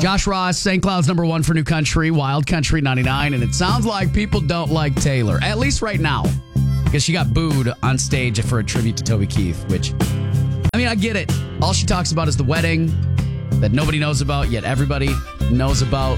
Josh Ross, St. Cloud's #1 for New Country, Wild Country 99. And it sounds like people don't like Taylor, at least right now. Because she got booed on stage for a tribute to Toby Keith, which, I mean, I get it. All she talks about is the wedding that nobody knows about, yet everybody knows about.